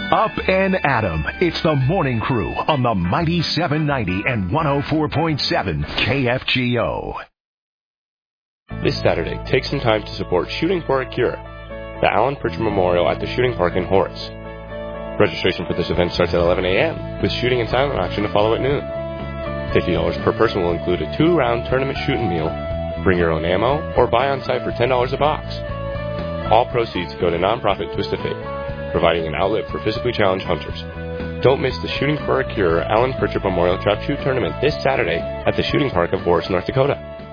Up and Adam. It's the Morning Crew on the mighty 790 and 104.7 KFGO. This Saturday, take some time to support Shooting for a Cure, the Alan Pritchard Memorial at the Shooting Park in Horace. Registration for this event starts at 11 a.m., with shooting and silent auction to follow at noon. $50 per person will include a 2-round tournament shooting meal, bring your own ammo, or buy on site for $10 a box. All proceeds go to nonprofit Twist of Fate, providing an outlet for physically challenged hunters. Don't miss the Shooting for a Cure Alan Pritchard Memorial Trap Shoot Tournament this Saturday at the Shooting Park of Horace, North Dakota.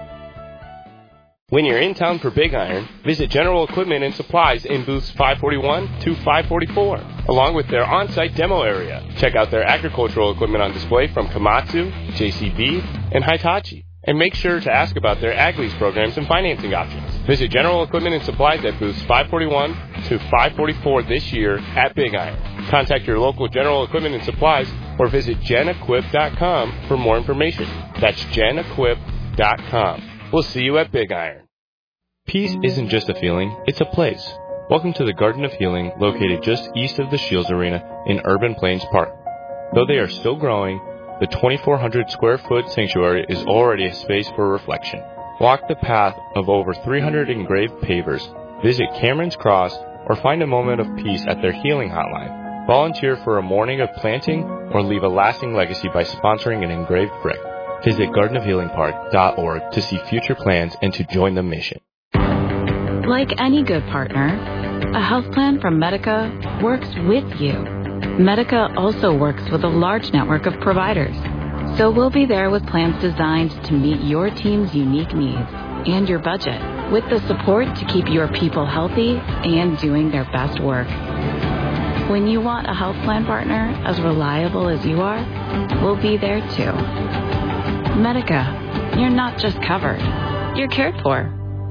When you're in town for Big Iron, visit General Equipment and Supplies in booths 541 to 544, along with their on-site demo area. Check out their agricultural equipment on display from Komatsu, JCB, and Hitachi. And make sure to ask about their Ag Lease programs and financing options. Visit General Equipment and Supplies at booths 541 to 544 this year at Big Iron. Contact your local General Equipment and Supplies or visit genequip.com for more information. That's genequip.com. We'll see you at Big Iron. Peace isn't just a feeling, it's a place. Welcome to the Garden of Healing, located just east of the Shields Arena in Urban Plains Park. Though they are still growing, the 2,400 square foot sanctuary is already a space for reflection. Walk the path of over 300 engraved pavers, visit Cameron's Cross, or find a moment of peace at their healing hotline. Volunteer for a morning of planting or leave a lasting legacy by sponsoring an engraved brick. Visit gardenofhealingpark.org to see future plans and to join the mission. Like any good partner, a health plan from Medica works with you. Medica also works with a large network of providers, so we'll be there with plans designed to meet your team's unique needs and your budget, with the support to keep your people healthy and doing their best work. When you want a health plan partner as reliable as you are, we'll be there too. Medica, you're not just covered, you're cared for.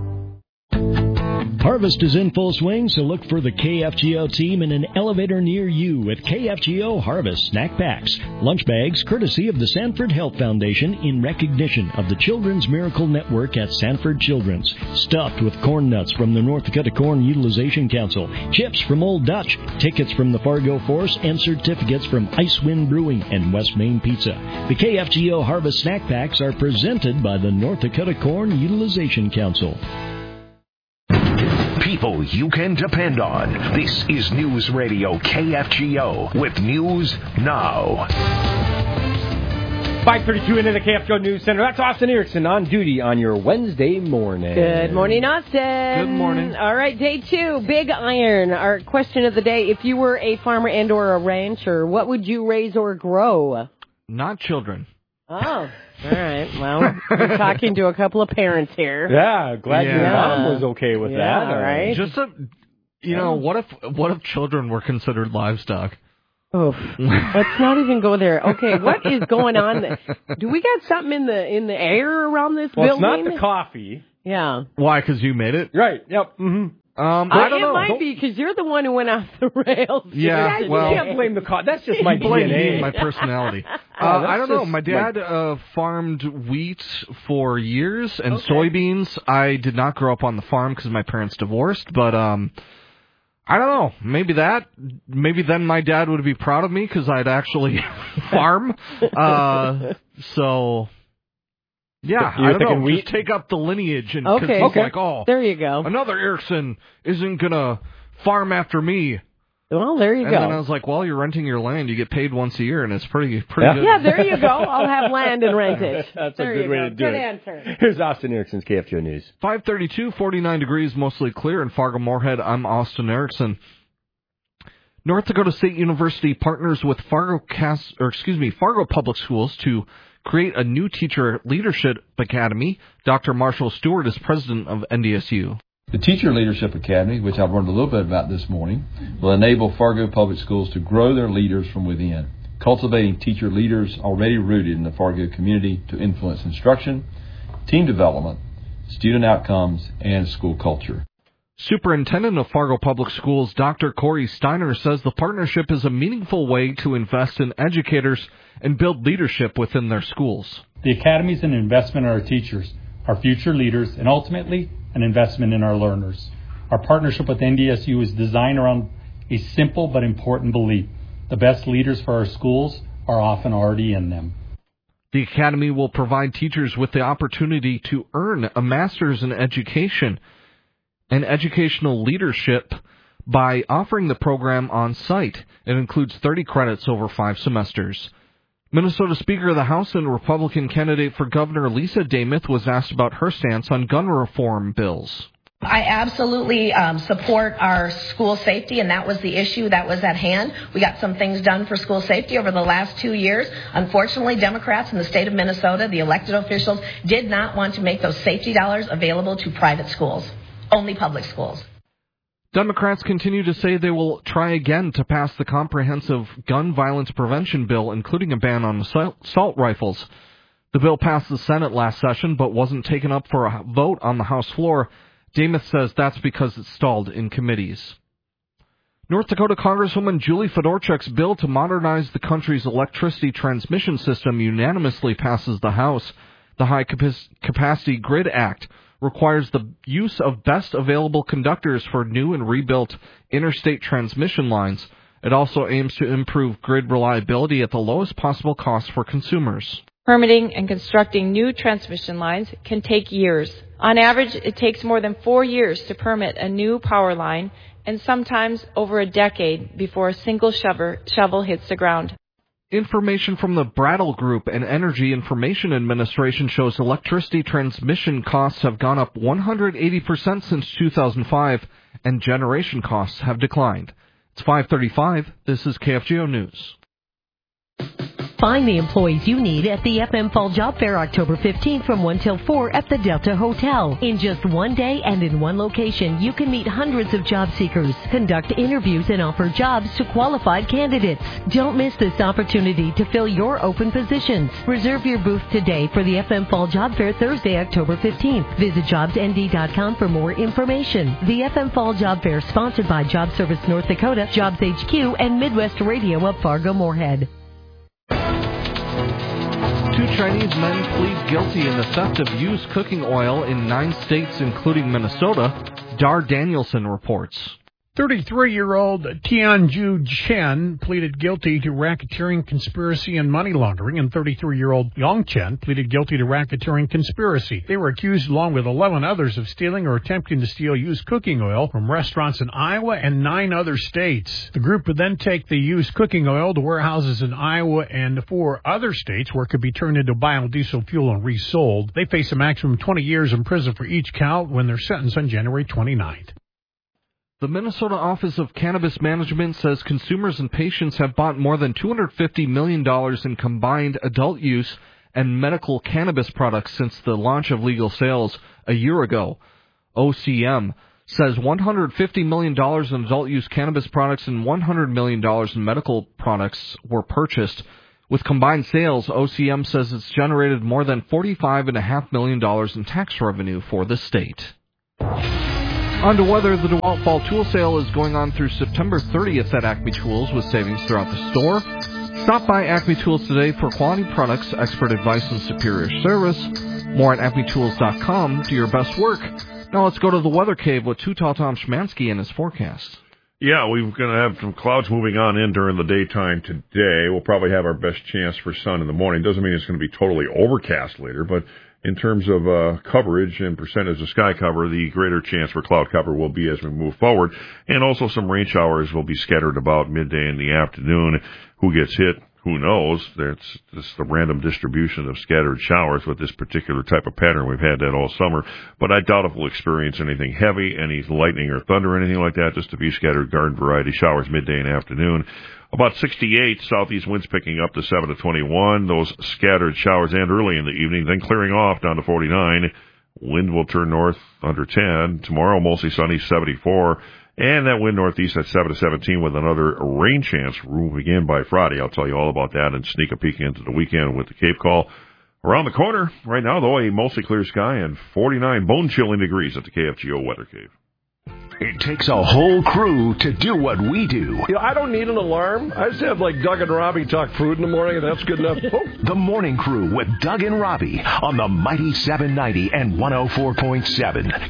Harvest is in full swing, so look for the KFGO team in an elevator near you with KFGO Harvest Snack Packs. Lunch bags courtesy of the Sanford Health Foundation in recognition of the Children's Miracle Network at Sanford Children's. Stuffed with corn nuts from the North Dakota Corn Utilization Council, chips from Old Dutch, tickets from the Fargo Force, and certificates from Icewind Brewing and West Main Pizza. The KFGO Harvest Snack Packs are presented by the North Dakota Corn Utilization Council. People you can depend on. This is News Radio KFGO with News Now. 5:32 into the KFGO News Center. That's Austin Erickson on duty on your Wednesday morning. Good morning, Austin. Good morning. All right, day 2, Big Iron. Our question of the day, if you were a farmer and or a rancher, what would you raise or grow? Not children. Oh, all right. Well, we're talking to a couple of parents here. Yeah, glad your mom was okay with that. All right. Just what if children were considered livestock? Oof. Let's not even go there. Okay, what is going on? Do we got something in the air around this building? Well, it's not the coffee. Yeah. Why? Because you made it? Right. Yep. Mm-hmm. I don't know. It might be because you're the one who went off the rails. Yeah, well, you can't blame the coffee. That's just my DNA. My personality. I don't know. My dad farmed wheat for years and soybeans. I did not grow up on the farm because my parents divorced, but I don't know. Maybe then my dad would be proud of me because I'd actually farm. So. Yeah, I don't know. Just take up the lineage and he's like, there you go. Another Erickson isn't gonna farm after me. Well, there you go. And then I was like, well, you're renting your land. You get paid once a year, and it's pretty good. Yeah, there you go. I'll have land and rent it. That's a good way to do it. Good answer. Here's Austin Erickson's KFGO News. 5:32, 49 degrees, mostly clear in Fargo-Moorhead. I'm Austin Erickson. North Dakota State University partners with Fargo Public Schools to create a new teacher leadership academy. Dr. Marshall Stewart is president of NDSU. The Teacher Leadership Academy, which I've learned a little bit about this morning, will enable Fargo Public Schools to grow their leaders from within, cultivating teacher leaders already rooted in the Fargo community to influence instruction, team development, student outcomes, and school culture. Superintendent of Fargo Public Schools, Dr. Corey Steiner, says the partnership is a meaningful way to invest in educators and build leadership within their schools. The Academy is an investment in our teachers, our future leaders, and ultimately an investment in our learners. Our partnership with NDSU is designed around a simple but important belief The best leaders for our schools are often already in them. The Academy will provide teachers with the opportunity to earn a master's in education and educational leadership by offering the program on site. It includes 30 credits over 5 semesters. Minnesota Speaker of the House and Republican candidate for governor Lisa Demuth was asked about her stance on gun reform bills. I absolutely support our school safety, and that was the issue that was at hand. We got some things done for school safety over the last 2 years. Unfortunately, Democrats in the state of Minnesota, the elected officials, did not want to make those safety dollars available to private schools, only public schools. Democrats continue to say they will try again to pass the comprehensive gun violence prevention bill, including a ban on assault rifles. The bill passed the Senate last session but wasn't taken up for a vote on the House floor. Demuth says that's because it stalled in committees. North Dakota Congresswoman Julie Fedorchuk's bill to modernize the country's electricity transmission system unanimously passes the House. The High Capacity Grid Act requires the use of best available conductors for new and rebuilt interstate transmission lines. It also aims to improve grid reliability at the lowest possible cost for consumers. Permitting and constructing new transmission lines can take years. On average, it takes more than 4 years to permit a new power line, and sometimes over a decade before a single shovel hits the ground. Information from the Brattle Group and Energy Information Administration shows electricity transmission costs have gone up 180% since 2005, and generation costs have declined. It's 5:35. This is KFGO News. Find the employees you need at the FM Fall Job Fair October 15th from 1 till 4 at the Delta Hotel. In just one day and in one location, you can meet hundreds of job seekers, conduct interviews, and offer jobs to qualified candidates. Don't miss this opportunity to fill your open positions. Reserve your booth today for the FM Fall Job Fair Thursday, October 15th. Visit jobsnd.com for more information. The FM Fall Job Fair sponsored by Job Service North Dakota, Jobs HQ, and Midwest Radio of Fargo-Moorhead. 2 Chinese men plead guilty in the theft of used cooking oil in 9 states, including Minnesota. Dar Danielson reports. 33-year-old Tianju Chen pleaded guilty to racketeering, conspiracy, and money laundering, and 33-year-old Yong Chen pleaded guilty to racketeering conspiracy. They were accused, along with 11 others, of stealing or attempting to steal used cooking oil from restaurants in Iowa and 9 other states. The group would then take the used cooking oil to warehouses in Iowa and 4 other states where it could be turned into biodiesel fuel and resold. They face a maximum 20 years in prison for each count when they're sentenced on January 29th. The Minnesota Office of Cannabis Management says consumers and patients have bought more than $250 million in combined adult use and medical cannabis products since the launch of legal sales a year ago. OCM says $150 million in adult use cannabis products and $100 million in medical products were purchased. With combined sales, OCM says it's generated more than $45.5 million in tax revenue for the state. On to weather, the DeWalt Fall Tool Sale is going on through September 30th at Acme Tools with savings throughout the store. Stop by Acme Tools today for quality products, expert advice, and superior service. More at acmetools.com. Do your best work. Now let's go to the Weather Cave with Tall Tom Schmansky and his forecast. Yeah, we're going to have some clouds moving on in during the daytime today. We'll probably have our best chance for sun in the morning. Doesn't mean it's going to be totally overcast later, but in terms of coverage and percentage of sky cover, the greater chance for cloud cover will be as we move forward. And also some rain showers will be scattered about midday in the afternoon. Who gets hit? Who knows? It's the random distribution of scattered showers with this particular type of pattern. We've had that all summer. But I doubt if we'll experience anything heavy, any lightning or thunder or anything like that, just to be scattered garden variety showers midday and afternoon. About 68, southeast winds picking up to 7 to 21. Those scattered showers and early in the evening, then clearing off down to 49. Wind will turn north under 10. Tomorrow, mostly sunny, 74. And that wind northeast at 7 to 17 with another rain chance moving in by Friday. I'll tell you all about that and sneak a peek into the weekend with the Cape Call. Around the corner, right now, though, a mostly clear sky and 49 bone-chilling degrees at the KFGO Weather Cave. It takes a whole crew to do what we do. You know, I don't need an alarm. I just have like Doug and Robbie talk food in the morning, and that's good enough. The Morning Crew with Doug and Robbie on the mighty 790 and 104.7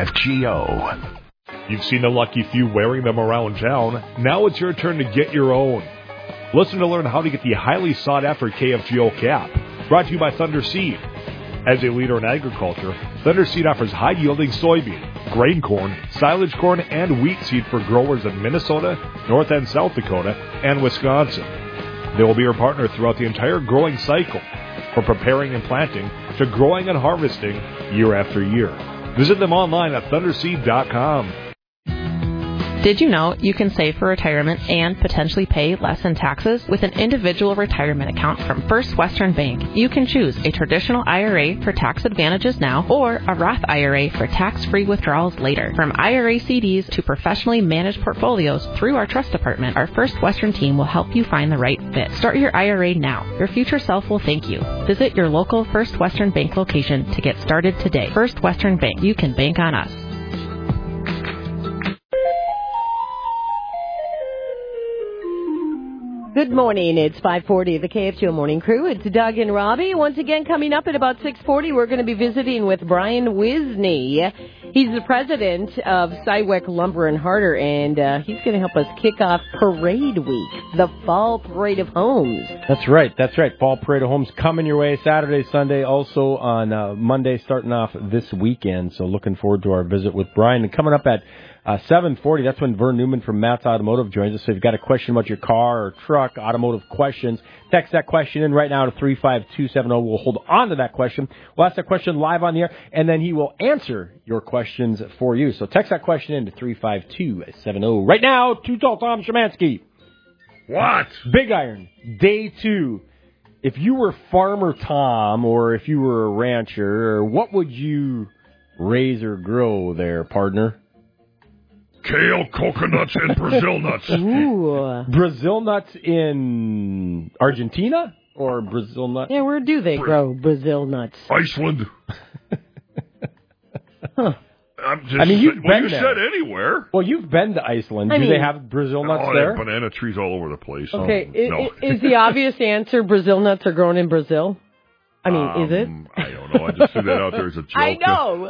KFGO. You've seen the lucky few wearing them around town. Now it's your turn to get your own. Listen to learn how to get the highly sought-after KFGO cap. Brought to you by Thunder Seed. As a leader in agriculture, Thunder Seed offers high-yielding soybean, grain corn, silage corn, and wheat seed for growers in Minnesota, North and South Dakota, and Wisconsin. They will be your partner throughout the entire growing cycle, from preparing and planting to growing and harvesting year after year. Visit them online at thunderseed.com. Did you know you can save for retirement and potentially pay less in taxes? With an individual retirement account from First Western Bank, you can choose a traditional IRA for tax advantages now or a Roth IRA for tax-free withdrawals later. From IRA CDs to professionally managed portfolios through our trust department, our First Western team will help you find the right fit. Start your IRA now. Your future self will thank you. Visit your local First Western Bank location to get started today. First Western Bank. You can bank on us. Good morning. It's 5:40, the KFGO Morning Crew. It's Doug and Robbie. Once again, coming up at about 6:40, we're going to be visiting with Brian Wisney. He's the president of Cywick Lumber and Harder, and he's going to help us kick off Parade Week, the Fall Parade of Homes. That's right. Fall Parade of Homes coming your way Saturday, Sunday, also on Monday, starting off this weekend. So looking forward to our visit with Brian. And coming up at 7:40, that's when Vern Newman from Matt's Automotive joins us. So if you've got a question about your car or truck, automotive questions, text that question in right now to 35270. We'll hold on to that question. We'll ask that question live on the air, and then he will answer your questions for you. So text that question in to 35270. Right now, Too Tall Tom Szymanski. What? Big Iron, day 2. If you were Farmer Tom or if you were a rancher, what would you raise or grow there, partner? Kale, coconuts, and Brazil nuts. Ooh. Brazil nuts in Argentina or Brazil nuts? Yeah, where do they grow Brazil nuts? Iceland. Huh. You've been you there. said anywhere. Well, you've been to Iceland. Do they have Brazil nuts they there? have banana trees all over the place. Okay, No. is the obvious answer Brazil nuts are grown in Brazil? I mean, is it? I don't know. I just threw that out there as a joke. I know.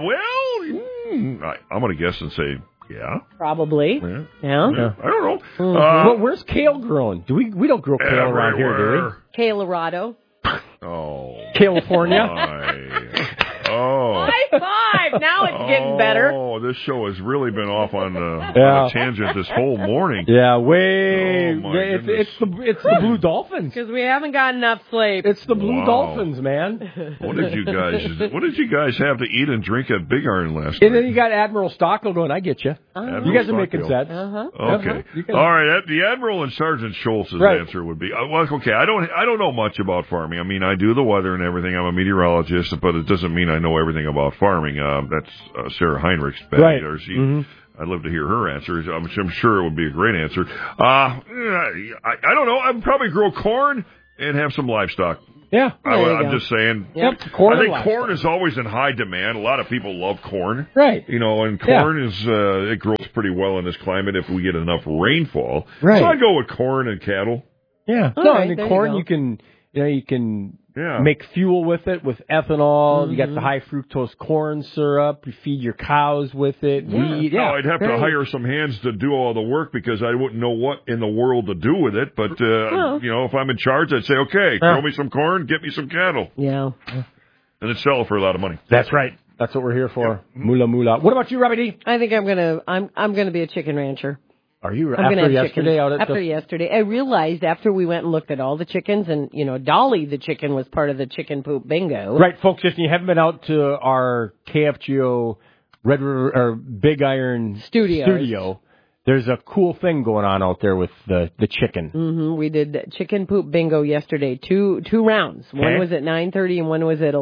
I'm going to guess and say, yeah. Probably. Yeah. I don't know. Well, where's kale grown? We don't grow kale around here, do we? Colorado. Oh. California. High five! Now it's getting better. Oh, this show has really been off on a tangent this whole morning. Yeah, goodness. It's the Blue Dolphins. Because we haven't got enough sleep. It's the Blue Dolphins, man. What did you guys have to eat and drink at Big Iron last night? And then you got Admiral Stockwell going, I get you. You guys are making sense. Okay. All right. The Admiral and Sergeant Schultz's answer would be, okay, I don't know much about farming. I mean, I do the weather and everything. I'm a meteorologist, but it doesn't mean I know everything about farming. That's Sarah Heinrich's bag. Right. I'd love to hear her answer. I'm sure it would be a great answer. I don't know. I'd probably grow corn and have some livestock. Yeah. I'm just saying. Yep. I think corn is always in high demand. A lot of people love corn. Right. And corn is, it grows pretty well in this climate if we get enough rainfall. Right. So I'd go with corn and cattle. Yeah. Corn you can make fuel with it, with ethanol. Mm-hmm. You got the high fructose corn syrup. You feed your cows with it. Weed. No, I'd have to hire some hands to do all the work because I wouldn't know what in the world to do with it. But, if I'm in charge, I'd say, okay, throw me some corn, get me some cattle. Yeah. And then sell it for a lot of money. That's right. That's what we're here for. Yeah. Moolah. What about you, Robbie D? I think I'm gonna be a chicken rancher. Are you after yesterday? After yesterday, I realized after we went and looked at all the chickens, and Dolly the chicken was part of the chicken poop bingo. Right, folks. If you haven't been out to our KFGO Red River or Big Iron studio, there's a cool thing going on out there with the chicken. Mm-hmm. We did chicken poop bingo yesterday. Two rounds. Okay. One was at 9:30 and one was at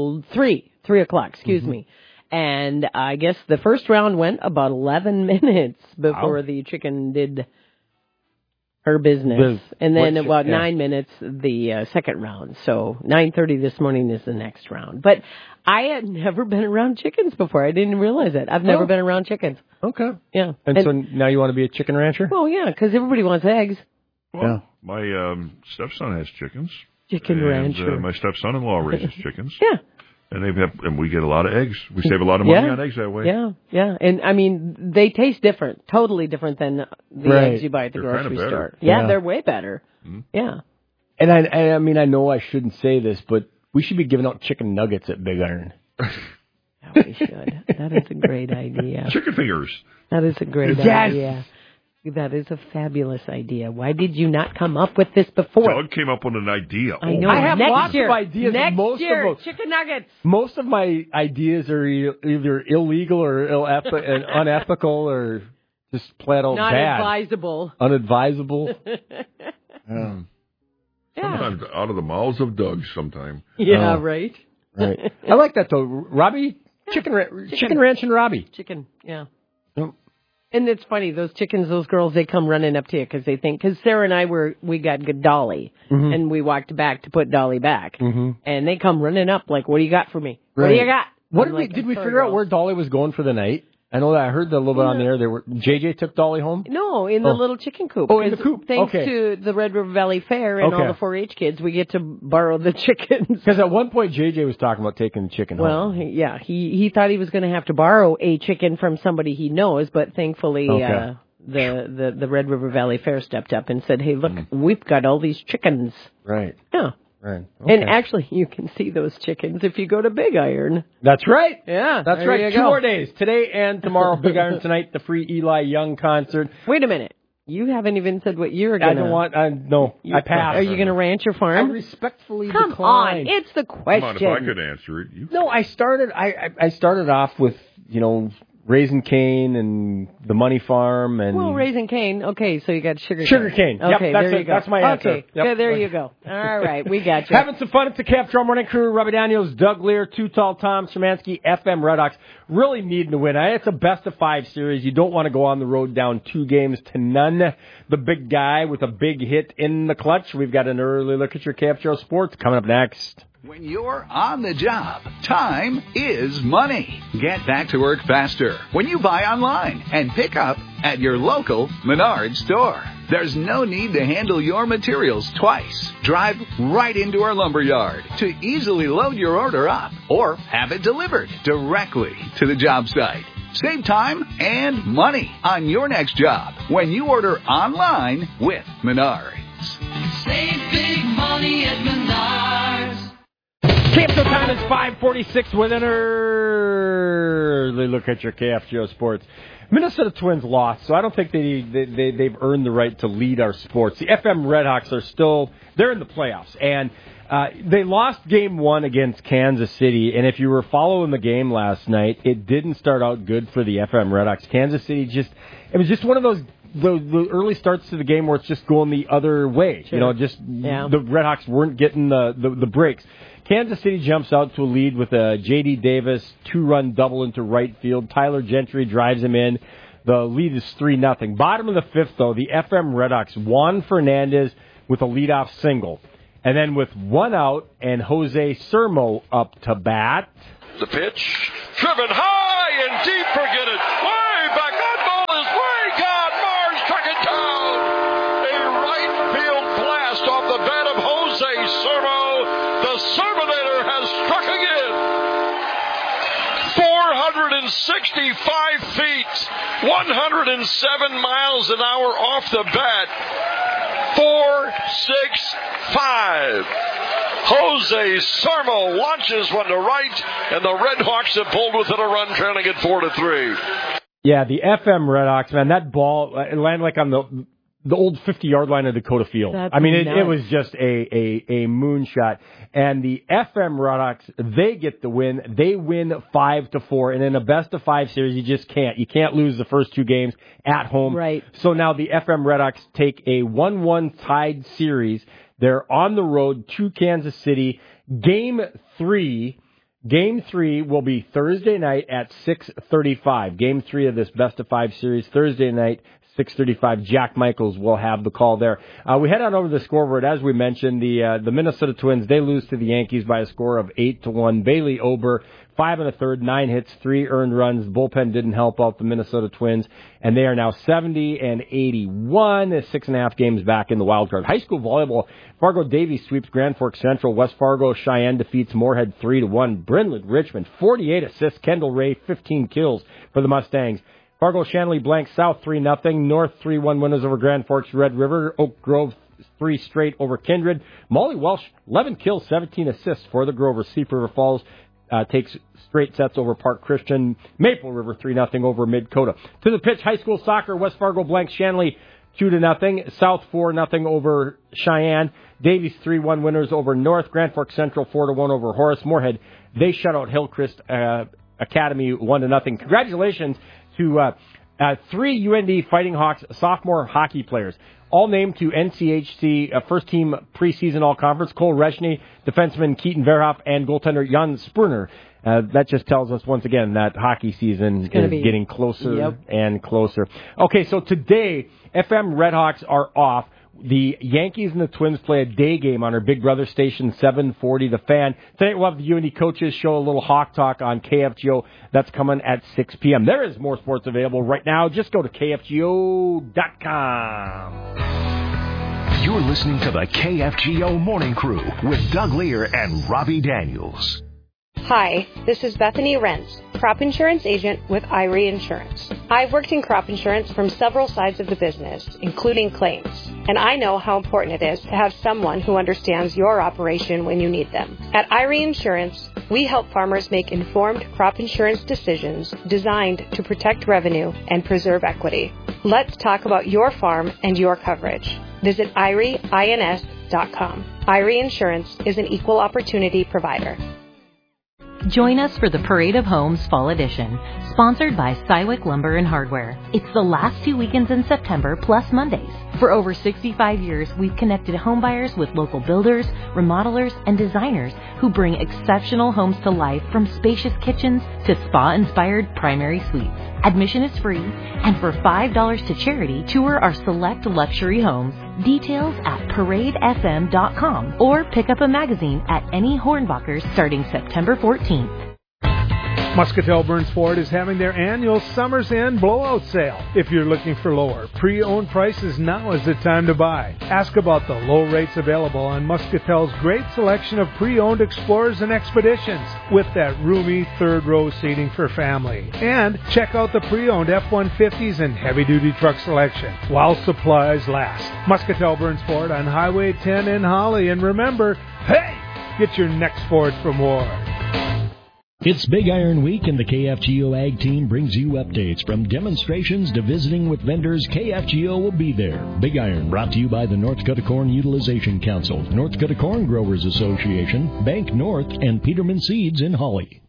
3 o'clock. Excuse me. And I guess the first round went about 11 minutes before the chicken did her business. And then about 9 minutes, the second round. So 9:30 this morning is the next round. But I had never been around chickens before. I didn't realize that. I've never been around chickens. Okay. Yeah. And so now you want to be a chicken rancher? Oh, yeah, because everybody wants eggs. Well, my stepson has chickens. Chicken rancher. My stepson-in-law raises chickens. Yeah. And we get a lot of eggs. We save a lot of money on eggs that way. Yeah. And I mean, they taste different, totally different than the eggs you buy at the grocery store. Yeah, they're way better. Mm-hmm. Yeah. And I mean, I know I shouldn't say this, but we should be giving out chicken nuggets at Big Iron. Yeah, we should. That is a great idea. Chicken fingers. That is a great idea. That is a fabulous idea. Why did you not come up with this before? Doug came up with an idea. I know. I have lots of ideas. Next year, chicken nuggets. Most of my ideas are either illegal or unethical or just flat out not bad. Unadvisable. Sometimes out of the mouths of Doug sometime. Yeah, right. Right. I like that, though. Robbie, chicken ranch and Robbie. Chicken, yeah. And it's funny, those chickens, those girls, they come running up to you because Sarah and I we got good Dolly, and we walked back to put Dolly back, and they come running up like, "What do you got for me? What do you got?" Did we figure out where Dolly was going for the night? I know that I heard that a little bit on the air. JJ took Dolly home? No, in the little chicken coop. Oh, in the coop. Thanks to the Red River Valley Fair and all the 4-H kids, we get to borrow the chickens. Because at one point, JJ was talking about taking the chicken home. Well, yeah, he thought he was going to have to borrow a chicken from somebody he knows, but thankfully the Red River Valley Fair stepped up and said, "Hey, look, we've got all these chickens." Right. Yeah. Right. Okay. And actually, you can see those chickens if you go to Big Iron. That's right. Yeah. That's right. 2 more days. Today and tomorrow, Big Iron tonight, the free Eli Young concert. Wait a minute. You haven't even said what you're going to... I passed. Are you going to ranch your farm? I respectfully decline. Come on. It's the question. Come on, if I could answer it. No, I started off with, Raising Cane and the Money Farm and... Well, Raising Cane. Okay, so you got sugar cane. Sugar cane. Okay, there you go. That's my answer. Okay, there you go. All right, we got you. Having some fun at the KFGO Morning Crew. Robbie Daniels, Doug Lear, Too Tall Tom, Szymanski, FM Redhawks. Really needing to win. It's a best-of-5 series. You don't want to go on the road down 2-0. The big guy with a big hit in the clutch. We've got an early look at your KFGO Sports coming up next. When you're on the job, time is money. Get back to work faster when you buy online and pick up at your local Menards store. There's no need to handle your materials twice. Drive right into our lumberyard to easily load your order up or have it delivered directly to the job site. Save time and money on your next job when you order online with Menards. Save big money at Menards. KFGO time is 5:46 with an early look at your KFGO Sports. Minnesota Twins lost, so I don't think they've earned the right to lead our sports. The FM Redhawks they're in the playoffs, and they lost Game 1 against Kansas City, and if you were following the game last night, it didn't start out good for the FM Redhawks. Kansas City it was just one of those the early starts to the game where it's just going the other way. Sure. The Redhawks weren't getting the breaks. Kansas City jumps out to a lead with a J.D. Davis 2-run double into right field. Tyler Gentry drives him in. The lead is 3-0. Bottom of the fifth, though, the FM Redhawks, Juan Fernandez with a leadoff single. And then with one out and Jose Sermo up to bat. The pitch, driven high and deep, forget it. Way back, that ball is way gone. Mars struck it down. A right field blast off the bat of Jose Sermo. The Serminator has struck again. 465 feet, 107 miles an hour off the bat. 4-6-5. Jose Sermo launches one to right, and the Redhawks have pulled within a run, trailing it 4-3. Yeah, the FM Redhawks, man, that ball landed like on the old 50-yard line of Dakota Field. It was just a moonshot. And the FM Redhawks, they get the win. They win 5-4. And in a best-of-5 series, you just can't. You can't lose the first 2 games at home. Right. So now the FM Redhawks take a 1-1 tied series. They're on the road to Kansas City. Game 3 will be Thursday night at 6:35. Game 3 of this best-of-5 series, Thursday night, 6:35, Jack Michaels will have the call there. We head on over to the scoreboard. As we mentioned, the Minnesota Twins, they lose to the Yankees by a score of 8-1. Bailey Ober, 5 1/3, 9 hits, 3 earned runs. The bullpen didn't help out the Minnesota Twins, and they are now 70-81, 6.5 games back in the wild card. High school volleyball, Fargo Davies sweeps Grand Forks Central. West Fargo Cheyenne defeats Moorhead 3-1. Brindled Richmond, 48 assists. Kendall Ray, 15 kills for the Mustangs. Fargo Shanley blanks South 3-0. North 3-1 winners over Grand Forks Red River. Oak Grove 3 straight over Kindred. Molly Welsh, 11 kills, 17 assists for the Grovers. Thief River Falls takes straight sets over Park Christian. Maple River 3-0 over Mid-Coda. To the pitch, high school soccer, West Fargo blanks Shanley 2-0. South 4-0 over Cheyenne. Davies 3-1 winners over North. Grand Forks Central 4-1 over Horace. Moorhead, they shut out Hillcrest Academy 1-0. Congratulations to 3 UND Fighting Hawks sophomore hockey players, all named to NCHC first-team preseason all-conference. Cole Reshny, defenseman Keaton Verhoff, and goaltender Jan Spurner. That just tells us once again that hockey season is getting closer and closer. Okay, so today, FM Redhawks are off. The Yankees and the Twins play a day game on our Big Brother station, 740 The Fan. Tonight we'll have the UND coaches show a little Hawk Talk on KFGO. That's coming at 6 p.m. There is more sports available right now. Just go to KFGO.com. You're listening to the KFGO Morning Crew with Doug Lear and Robbie Daniels. Hi, this is Bethany Rentz, crop insurance agent with Irie Insurance. I've worked in crop insurance from several sides of the business, including claims, and I know how important it is to have someone who understands your operation when you need them. At Irie Insurance, we help farmers make informed crop insurance decisions designed to protect revenue and preserve equity. Let's talk about your farm and your coverage. Visit IRIEINS.com. Irie Insurance is an equal opportunity provider. Join us for the Parade of Homes Fall Edition, sponsored by Cywick Lumber and Hardware. It's the last 2 weekends in September, plus Mondays. For over 65 years, we've connected homebuyers with local builders, remodelers, and designers who bring exceptional homes to life, from spacious kitchens to spa-inspired primary suites. Admission is free, and for $5 to charity, tour our select luxury homes. Details at paradefm.com or pick up a magazine at any Hornbachers starting September 14th. Muscatel Burns Ford is having their annual Summer's End blowout sale. If you're looking for lower pre-owned prices, now is the time to buy. Ask about the low rates available on Muscatel's great selection of pre-owned Explorers and Expeditions with that roomy third-row seating for family. And check out the pre-owned F-150s and heavy-duty truck selection while supplies last. Muscatel Burns Ford on Highway 10 in Holly. And remember, hey, get your next Ford from Ward. It's Big Iron Week, and the KFGO Ag team brings you updates from demonstrations to visiting with vendors. KFGO will be there. Big Iron, brought to you by the North Dakota Corn Utilization Council, North Dakota Corn Growers Association, Bank North, and Peterman Seeds in Holly.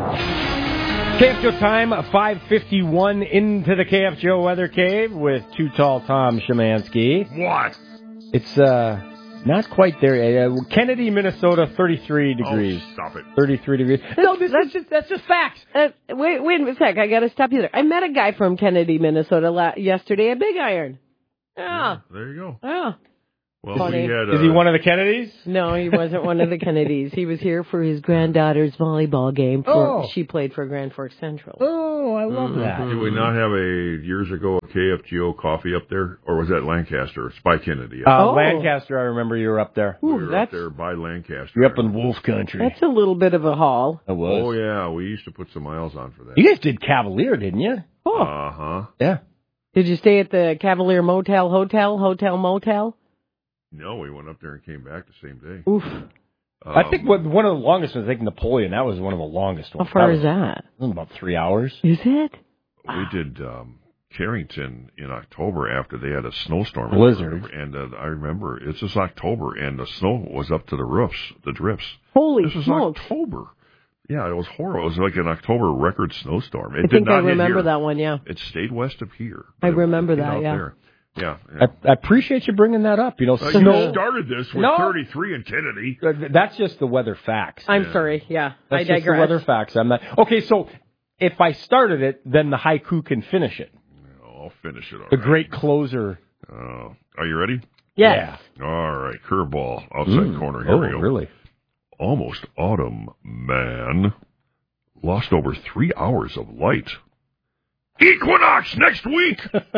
KFGO time, 5:51 into the KFGO Weather Cave with Too Tall Tom Szymanski. What? It's, not quite there. Kennedy, Minnesota, 33 degrees. Oh, stop it. 33 degrees. No, that's just facts. Wait a sec. I got to stop you there. I met a guy from Kennedy, Minnesota yesterday at Big Iron. Yeah. There you go. Yeah. Well, is he one of the Kennedys? No, he wasn't one of the Kennedys. He was here for his granddaughter's volleyball game. She played for Grand Forks Central. Oh, I love that. Did we not have years ago, a KFGO coffee up there? Or was that Lancaster? It's by Kennedy. Lancaster, I remember you were up there. We were up there by Lancaster. You're up in Wolf Country. That's a little bit of a haul. It was. Oh, yeah. We used to put some miles on for that. You guys did Cavalier, didn't you? Oh. Uh-huh. Yeah. Did you stay at the Cavalier Motel, Motel? No, we went up there and came back the same day. Oof. I think one of the longest ones, I think Napoleon, that was one of the longest ones. How far is that? It was about 3 hours. Is it? We did Carrington in October after they had a snowstorm. Blizzard. And I remember, it's just October, and the snow was up to the roofs, the drifts. Holy smokes. This was October. Yeah, it was horrible. It was like an October record snowstorm. I think I remember that one, yeah. It stayed west of here. I remember that, yeah. There. Yeah. I appreciate you bringing that up. You started this with 33 in Kennedy. That's just the weather facts. I'm sorry. Yeah, that's I digress. Just the weather facts. I'm not. Okay, so if I started it, then the haiku can finish it. I'll finish it. All The right. great closer. Are you ready? Yes. Yeah. All right. Curveball. Outside corner. Here we go. Really? Almost autumn, man. Lost over 3 hours of light. Equinox next week.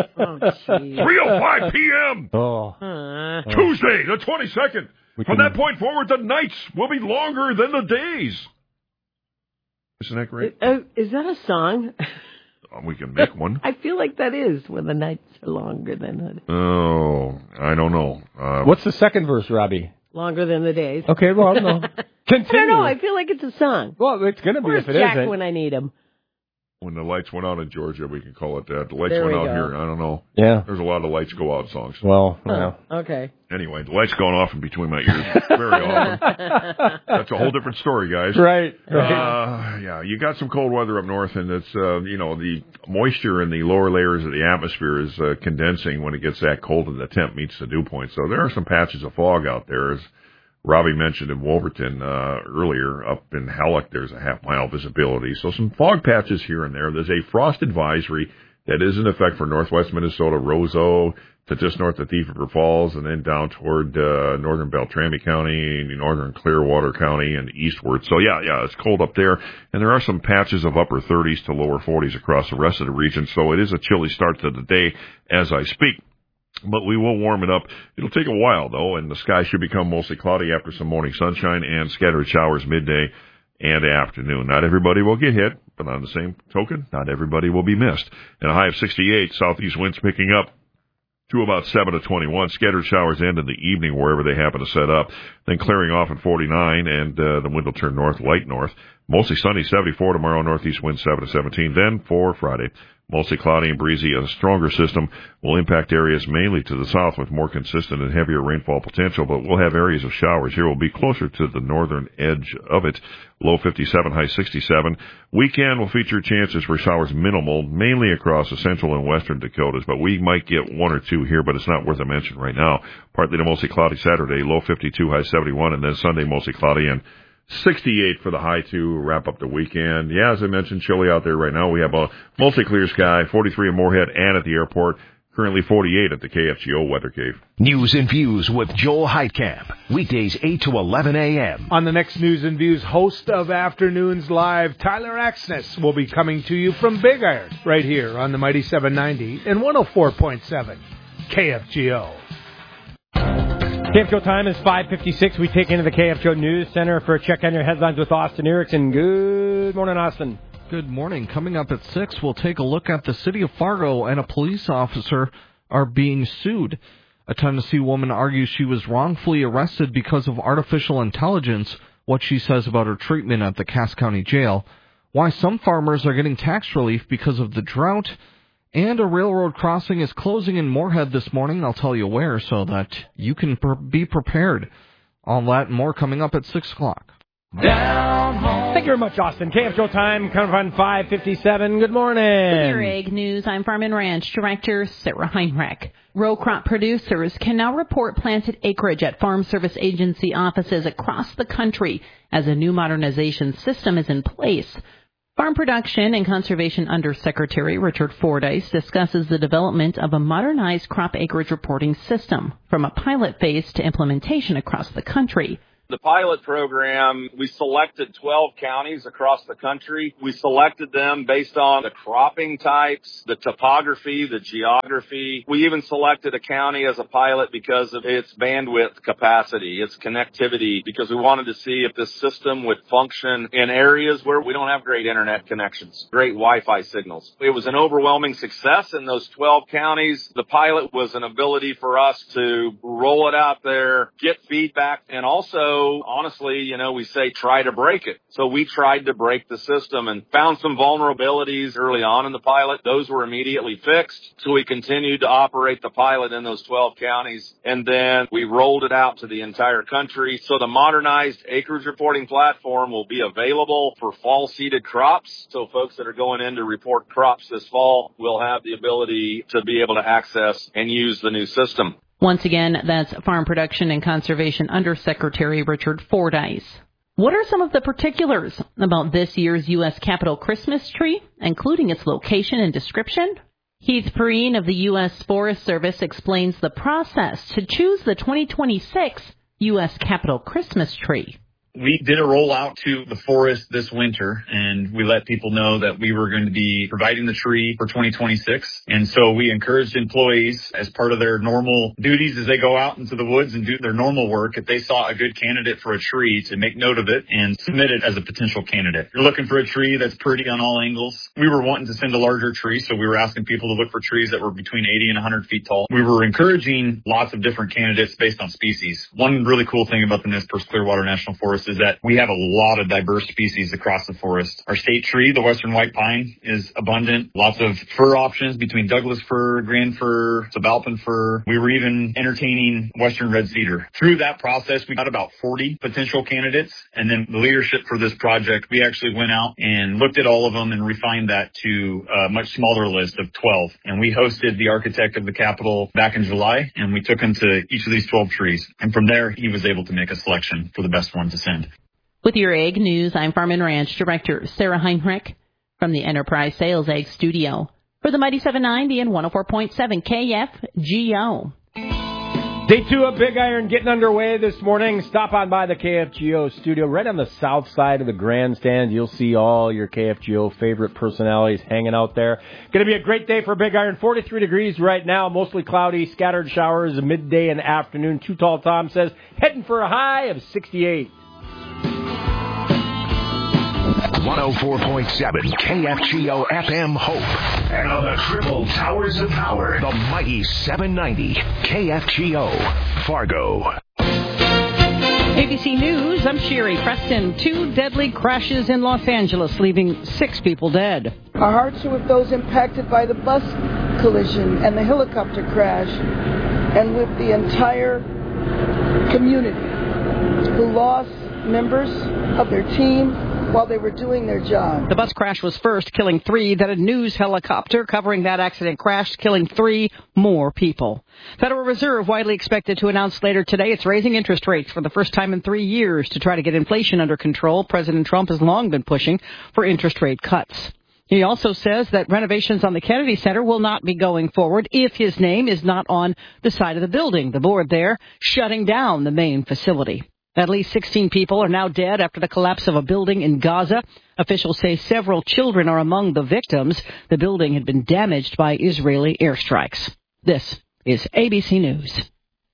3:05 p.m. Tuesday, the 22nd. From that point forward, the nights will be longer than the days. Isn't that great? Is that a song? We can make one. I feel like that is when the nights are longer than Oh, I don't know. What's the second verse, Robbie? longer than the days. Okay, well, I don't know. Continue. I don't know. I feel like it's a song. Well, it's going to be Where's if it Jack isn't. when I need him? When the lights went out in Georgia, we can call it that. The lights There went we out go. here. I don't know. Yeah. There's a lot of lights go out songs. Well, Okay. Anyway, the lights going off in between my ears very often. That's a whole different story, guys. Right. Yeah, you got some cold weather up north, and it's, the moisture in the lower layers of the atmosphere is condensing when it gets that cold and the temp meets the dew point. So there are some patches of fog out there. As Robbie mentioned in Wolverton earlier, up in Halleck, there's a half-mile visibility. So some fog patches here and there. There's a frost advisory that is in effect for northwest Minnesota, Roseau, to just north of Thief River Falls, and then down toward northern Beltrami County, northern Clearwater County, and eastward. So, yeah, it's cold up there. And there are some patches of upper 30s to lower 40s across the rest of the region. So it is a chilly start to the day as I speak. But we will warm it up. It'll take a while, though, and the sky should become mostly cloudy after some morning sunshine and scattered showers midday and afternoon. Not everybody will get hit, but on the same token, not everybody will be missed. And a high of 68, southeast winds picking up to about 7 to 21. Scattered showers end in the evening wherever they happen to set up. Then clearing off at 49, and the wind will turn north, light north. Mostly sunny, 74 tomorrow, northeast wind 7 to 17. Then for Friday, mostly cloudy and breezy. A stronger system will impact areas mainly to the south with more consistent and heavier rainfall potential, but we'll have areas of showers here. We'll be closer to the northern edge of it. Low 57, high 67. Weekend will feature chances for showers minimal, mainly across the central and western Dakotas, but we might get one or two here, but it's not worth a mention right now. Partly to mostly cloudy Saturday, low 52, high 71, and then Sunday mostly cloudy and 68 for the high to wrap up the weekend. Yeah, as I mentioned, chilly out there right now. We have a mostly clear sky, 43 in Moorhead and at the airport. Currently 48 at the KFGO Weather Cave. News and Views with Joel Heitkamp. Weekdays 8 to 11 a.m. On the next News and Views, host of Afternoons Live, Tyler Axness, will be coming to you from Big Iron, right here on the Mighty 790 and 104.7 KFGO. KFGO time is 5:56. We take into the KFGO News Center for a check on your headlines with Austin Erickson. Good morning, Austin. Good morning. Coming up at 6, we'll take a look at the city of Fargo and a police officer are being sued. A Tennessee woman argues she was wrongfully arrested because of artificial intelligence, what she says about her treatment at the Cass County Jail, why some farmers are getting tax relief because of the drought, and a railroad crossing is closing in Moorhead this morning. I'll tell you where so that you can be prepared. All that and more coming up at 6 o'clock. Down home. Thank you very much, Austin. KFGO time, coming on 5:57. Good morning. With your Ag News, I'm Farm and Ranch Director Sarah Heinrich. Row crop producers can now report planted acreage at Farm Service Agency offices across the country as a new modernization system is in place. Farm Production and Conservation Undersecretary Richard Fordyce discusses the development of a modernized crop acreage reporting system from a pilot phase to implementation across the country. The pilot program, we selected 12 counties across the country. We selected them based on the cropping types, the topography, the geography. We even selected a county as a pilot because of its bandwidth capacity, its connectivity, because we wanted to see if this system would function in areas where we don't have great internet connections, great Wi-Fi signals. It was an overwhelming success in those 12 counties. The pilot was an ability for us to roll it out there, get feedback, and also honestly, we say try to break it. So we tried to break the system and found some vulnerabilities early on in the pilot. Those were immediately fixed. So we continued to operate the pilot in those 12 counties. And then we rolled it out to the entire country. So the modernized acreage reporting platform will be available for fall seeded crops. So folks that are going in to report crops this fall will have the ability to be able to access and use the new system. Once again, that's Farm Production and Conservation Undersecretary Richard Fordyce. What are some of the particulars about this year's U.S. Capitol Christmas tree, including its location and description? Heath Perrine of the U.S. Forest Service explains the process to choose the 2026 U.S. Capitol Christmas tree. We did a rollout to the forest this winter, and we let people know that we were going to be providing the tree for 2026. And so we encouraged employees, as part of their normal duties as they go out into the woods and do their normal work, if they saw a good candidate for a tree, to make note of it and submit it as a potential candidate. You're looking for a tree that's pretty on all angles. We were wanting to send a larger tree, so we were asking people to look for trees that were between 80 and 100 feet tall. We were encouraging lots of different candidates based on species. One really cool thing about the Nez Perce Clearwater National Forest is that we have a lot of diverse species across the forest. Our state tree, the western white pine, is abundant. Lots of fir options between Douglas fir, grand fir, subalpine fir. We were even entertaining western red cedar. Through that process, we got about 40 potential candidates. And then the leadership for this project, we actually went out and looked at all of them and refined that to a much smaller list of 12. And we hosted the architect of the Capitol back in July, and we took him to each of these 12 trees. And from there, he was able to make a selection for the best one to send. With your Ag News, I'm Farm and Ranch Director Sarah Heinrich from the Enterprise Sales Ag Studio for the Mighty 790 and 104.7 KFGO. Day 2 of Big Iron getting underway this morning. Stop on by the KFGO studio right on the south side of the grandstand. You'll see all your KFGO favorite personalities hanging out there. Going to be a great day for Big Iron. 43 degrees right now, mostly cloudy, scattered showers midday and afternoon. Too Tall Tom says heading for a high of 68. 104.7 KFGO FM Hope. And on the triple towers of power, the mighty 790 KFGO Fargo. ABC News, I'm Sherry Preston. 2 deadly crashes in Los Angeles, leaving 6 people dead. Our hearts are with those impacted by the bus collision and the helicopter crash, and with the entire community who lost members of their team while they were doing their job. The bus crash was first, killing 3. Then a news helicopter covering that accident crashed, killing 3 more people. Federal Reserve widely expected to announce later today it's raising interest rates for the first time in 3 years to try to get inflation under control. President Trump has long been pushing for interest rate cuts. He also says that renovations on the Kennedy Center will not be going forward if his name is not on the side of the building. The board there shutting down the main facility. At least 16 people are now dead after the collapse of a building in Gaza. Officials say several children are among the victims. The building had been damaged by Israeli airstrikes. This is ABC News.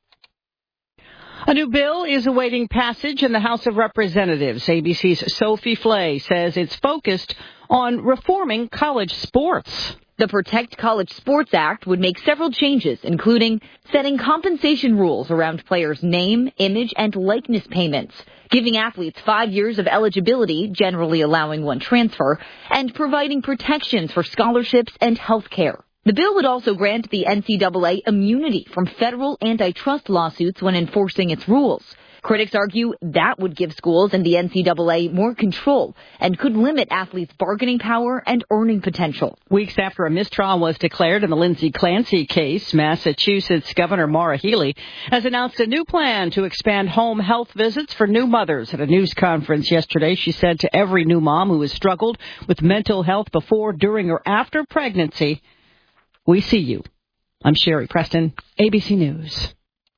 A new bill is awaiting passage in the House of Representatives. ABC's Sophie Flay says it's focused on reforming college sports. The Protect College Sports Act would make several changes, including setting compensation rules around players' name, image, and likeness payments, giving athletes 5 years of eligibility, generally allowing 1 transfer, and providing protections for scholarships and health care. The bill would also grant the NCAA immunity from federal antitrust lawsuits when enforcing its rules. Critics argue that would give schools and the NCAA more control and could limit athletes' bargaining power and earning potential. Weeks after a mistrial was declared in the Lindsay Clancy case, Massachusetts Governor Maura Healey has announced a new plan to expand home health visits for new mothers. At a news conference yesterday, she said to every new mom who has struggled with mental health before, during, or after pregnancy, "We see you." I'm Sherry Preston, ABC News.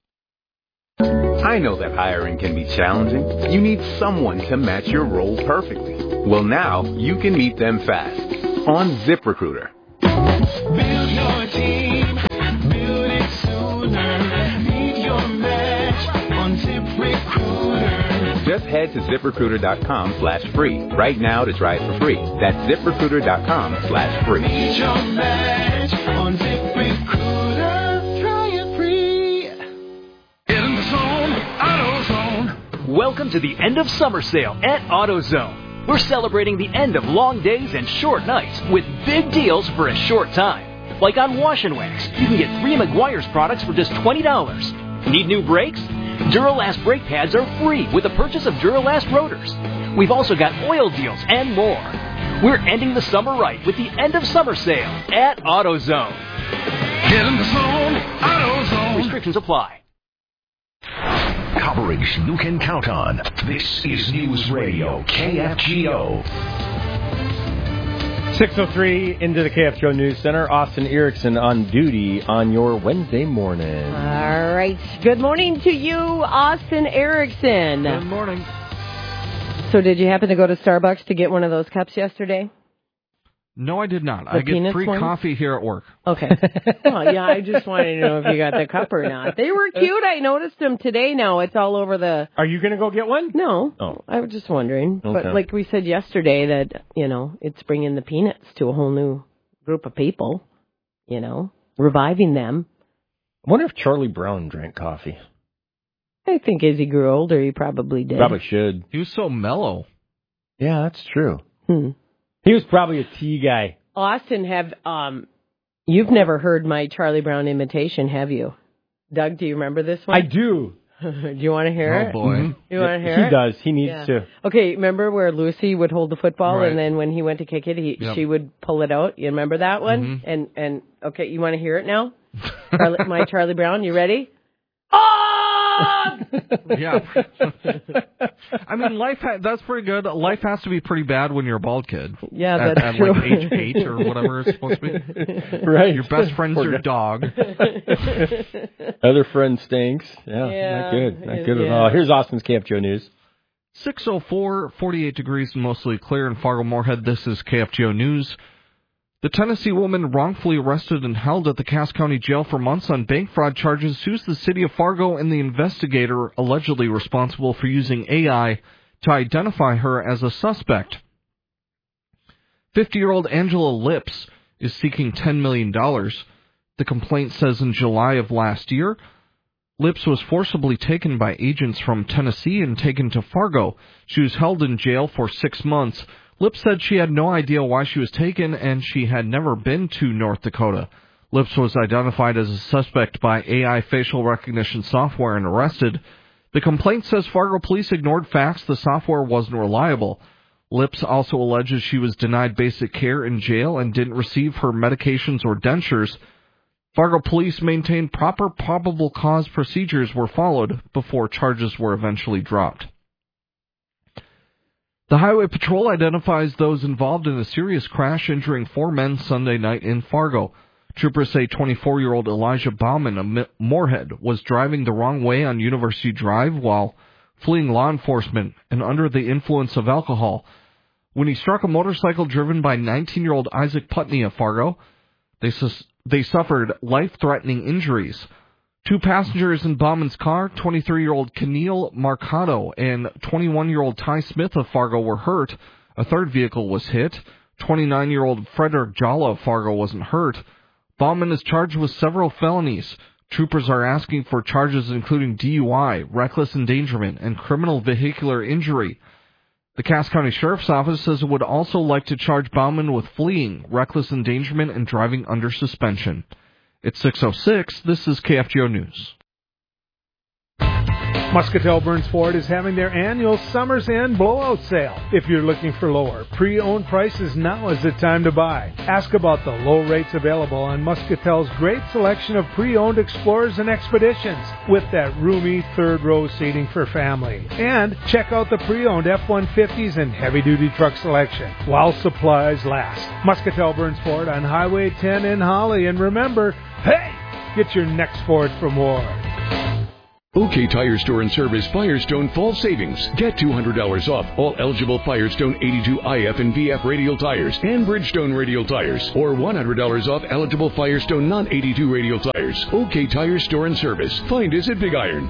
I know that hiring can be challenging. You need someone to match your role perfectly. Well, now you can meet them fast on ZipRecruiter. Build your team, build it sooner. Meet your match on ZipRecruiter. Just head to ZipRecruiter.com/free right now to try it for free. That's ZipRecruiter.com/free. Meet your match on ZipRecruiter. Try it free. In the zone, AutoZone. Welcome to the end of summer sale at AutoZone. We're celebrating the end of long days and short nights with big deals for a short time. Like on Wash and Wax, you can get 3 Meguiar's products for just $20. Need new brakes? Duralast brake pads are free with the purchase of Duralast rotors. We've also got oil deals and more. We're ending the summer right with the end of summer sale at AutoZone. Get in the zone, AutoZone. Restrictions apply. Coverage you can count on. This is News Radio KFGO. 6:03 into the KFGO News Center. Austin Erickson on duty on your Wednesday morning. All right. Good morning to you, Austin Erickson. Good morning. So did you happen to go to Starbucks to get one of those cups yesterday? No, I did not. The I get peanuts free one? coffee here at work. Okay. Well, yeah, I just wanted to know if you got the cup or not. They were cute. I noticed them today now. It's all over the... Are you going to go get one? No. Oh. I was just wondering. Okay. But like we said yesterday that, it's bringing the peanuts to a whole new group of people, reviving them. I wonder if Charlie Brown drank coffee. I think as he grew older, he probably did. Probably should. He was so mellow. Yeah, that's true. He was probably a tea guy. Austin, you've never heard my Charlie Brown imitation, have you? Doug, do you remember this one? I do. Do you want to hear it? Oh, boy. You want to hear it? He does. He needs to. Okay, remember where Lucy would hold the football Right. and then when he went to kick it, she would pull it out? You remember that one? And okay, you want to hear it now? My Charlie Brown, you ready? Yeah. I mean, that's pretty good. Life has to be pretty bad when you're a bald kid. Yeah, at, that's at true. like age 8 or whatever it's supposed to be. Right. Your best friend's Poor your guy. dog. Other friend stinks. Yeah, Yeah, not good. Not good yeah. at all. Here's Austin's KFGO News. 6:04, 48 degrees and mostly clear in Fargo-Moorhead. This is KFGO News. The Tennessee woman wrongfully arrested and held at the Cass County Jail for months on bank fraud charges sues the city of Fargo and the investigator allegedly responsible for using AI to identify her as a suspect. 50-year-old Angela Lips is seeking $10 million. The complaint says in July of last year, Lips was forcibly taken by agents from Tennessee and taken to Fargo. She was held in jail for 6 months. Lips said she had no idea why she was taken, and she had never been to North Dakota. Lips was identified as a suspect by AI facial recognition software and arrested. The complaint says Fargo police ignored facts the software wasn't reliable. Lips also alleges she was denied basic care in jail and didn't receive her medications or dentures. Fargo police maintained proper probable cause procedures were followed before charges were eventually dropped. The Highway Patrol identifies those involved in a serious crash injuring 4 men Sunday night in Fargo. Troopers say 24-year-old Elijah Bauman of Moorhead was driving the wrong way on University Drive while fleeing law enforcement and under the influence of alcohol. When he struck a motorcycle driven by 19-year-old Isaac Putney of Fargo, they suffered life-threatening injuries. 2 passengers in Bauman's car, 23-year-old Keneal Marcado and 21-year-old Ty Smith of Fargo were hurt. A third vehicle was hit. 29-year-old Frederick Jalla of Fargo wasn't hurt. Bauman is charged with several felonies. Troopers are asking for charges including DUI, reckless endangerment, and criminal vehicular injury. The Cass County Sheriff's Office says it would also like to charge Bauman with fleeing, reckless endangerment, and driving under suspension. It's 6:06. This is KFGO News. Muscatel Burns Ford is having their annual Summer's End blowout sale. If you're looking for lower pre-owned prices, now is the time to buy. Ask about the low rates available on Muscatel's great selection of pre-owned Explorers and Expeditions with that roomy third row seating for family. And check out the pre-owned F-150s and heavy-duty truck selection while supplies last. Muscatel Burns Ford on Highway 10 in Holly. And remember, hey, get your next Ford from Ward. OK Tire Store and Service Firestone Fall Savings. Get $200 off all eligible Firestone 82 IF and VF radial tires and Bridgestone radial tires, or $100 off eligible Firestone non-82 radial tires. OK Tire Store and Service. Find us at Big Iron.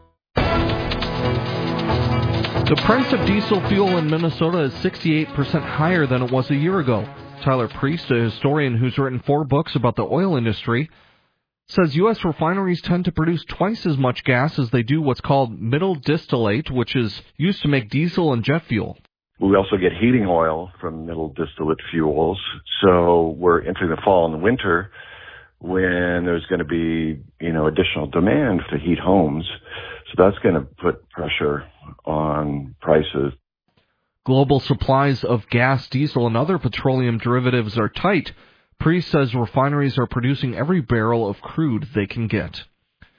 The price of diesel fuel in Minnesota is 68% higher than it was a year ago. Tyler Priest, a historian who's written 4 books about the oil industry, says U.S. refineries tend to produce twice as much gas as they do what's called middle distillate, which is used to make diesel and jet fuel. We also get heating oil from middle distillate fuels. So we're entering the fall and the winter when there's going to be, additional demand to heat homes. So that's going to put pressure on prices. Global supplies of gas, diesel, and other petroleum derivatives are tight. Priest says refineries are producing every barrel of crude they can get.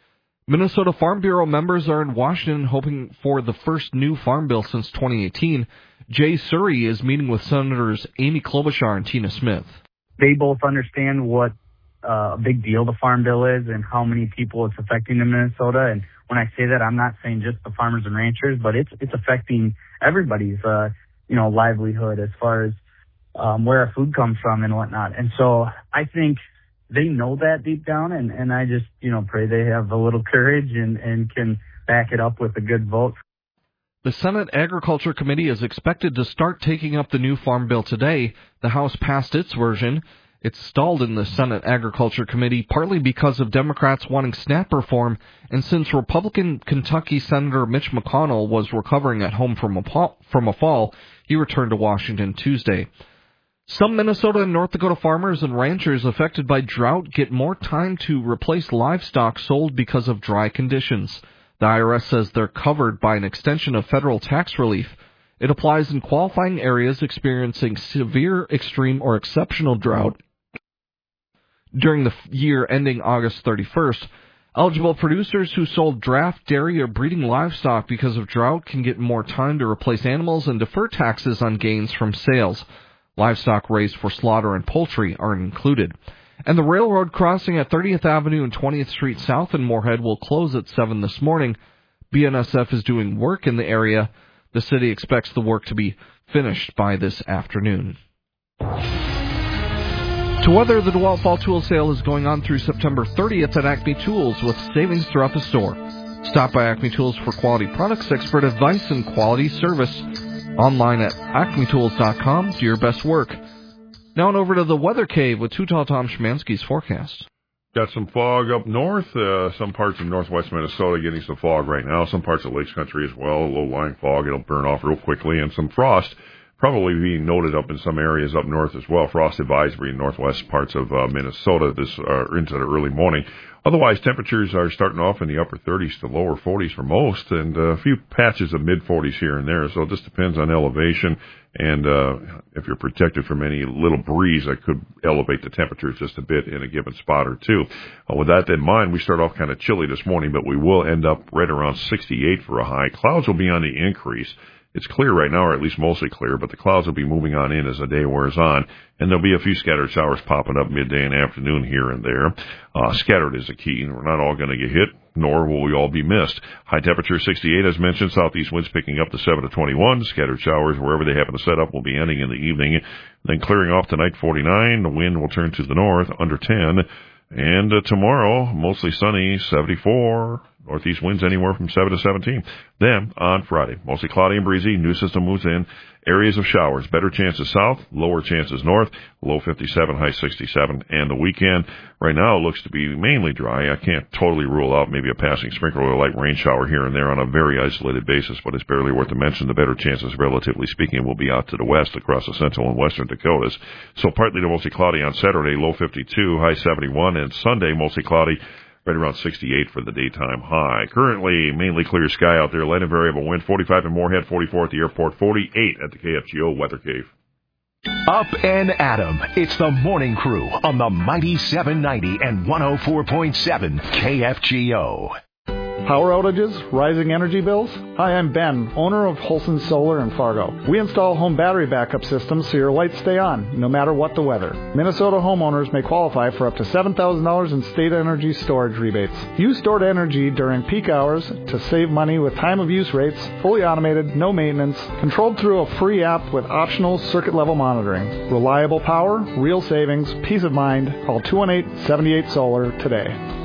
Minnesota Farm Bureau members are in Washington hoping for the first new farm bill since 2018. Jay Surrey is meeting with Senators Amy Klobuchar and Tina Smith. They both understand what a big deal the farm bill is and how many people it's affecting in Minnesota. And when I say that, I'm not saying just the farmers and ranchers, but it's affecting everybody's livelihood as far as where our food comes from and whatnot. And so I think they know that deep down, and I just, pray they have a little courage and can back it up with a good vote. The Senate Agriculture Committee is expected to start taking up the new farm bill today. The House passed its version. It's stalled in the Senate Agriculture Committee partly because of Democrats wanting SNAP reform, and since Republican Kentucky Senator Mitch McConnell was recovering at home from a fall, he returned to Washington Tuesday. Some Minnesota and North Dakota farmers and ranchers affected by drought get more time to replace livestock sold because of dry conditions. The IRS says they're covered by an extension of federal tax relief. It applies in qualifying areas experiencing severe, extreme, or exceptional drought during the year ending August 31st. Eligible producers who sold draft, dairy, or breeding livestock because of drought can get more time to replace animals and defer taxes on gains from sales. Livestock raised for slaughter and poultry aren't included. And the railroad crossing at 30th Avenue and 20th Street South in Moorhead will close at 7 this morning. BNSF is doing work in the area. The city expects the work to be finished by this afternoon. To weather, the DeWalt Fall Tool Sale is going on through September 30th at Acme Tools with savings throughout the store. Stop by Acme Tools for quality products, expert advice, and quality service. Online at acmetools.com. Do your best work. Now on over to the Weather Cave with Too Tall Tom Szymanski's forecast. Got some fog up north. Some parts of northwest Minnesota getting some fog right now. Some parts of Lakes Country as well. Low-lying fog. It'll burn off real quickly. And some frost probably being noted up in some areas up north as well. Frost advisory in northwest parts of Minnesota into the early morning. Otherwise, temperatures are starting off in the upper 30s to lower 40s for most, and a few patches of mid-40s here and there. So it just depends on elevation, and if you're protected from any little breeze that could elevate the temperatures just a bit in a given spot or two. With that in mind, we start off kind of chilly this morning, but we will end up right around 68 for a high. Clouds will be on the increase. It's clear right now, or at least mostly clear, but the clouds will be moving on in as the day wears on, and there'll be a few scattered showers popping up midday and afternoon here and there. Scattered is the key, and we're not all going to get hit, nor will we all be missed. High temperature 68, as mentioned, southeast winds picking up to 7 to 21. Scattered showers, wherever they happen to set up, will be ending in the evening. Then clearing off tonight, 49. The wind will turn to the north, under 10. And tomorrow, mostly sunny, 74. Northeast winds anywhere from 7 to 17. Then, on Friday, mostly cloudy and breezy. New system moves in. Areas of showers. Better chances south, lower chances north. Low 57, high 67. And the weekend, right now, it looks to be mainly dry. I can't totally rule out maybe a passing sprinkle or light rain shower here and there on a very isolated basis, but it's barely worth to mention. The better chances, relatively speaking, will be out to the west across the central and western Dakotas. So partly to mostly cloudy on Saturday, low 52, high 71. And Sunday, mostly cloudy, right around 68 for the daytime high. Currently, mainly clear sky out there. Light and variable wind, 45 in Moorhead, 44 at the airport, 48 at the KFGO Weather Cave. Up and Adam. It's the morning crew on the mighty 790 and 104.7 KFGO. Power outages, rising energy bills? Hi, I'm Ben, owner of Holson Solar in Fargo. We install home battery backup systems so your lights stay on, no matter what the weather. Minnesota homeowners may qualify for up to $7,000 in state energy storage rebates. Use stored energy during peak hours to save money with time of use rates, fully automated, no maintenance, controlled through a free app with optional circuit level monitoring. Reliable power, real savings, peace of mind. Call 218-78-SOLAR today.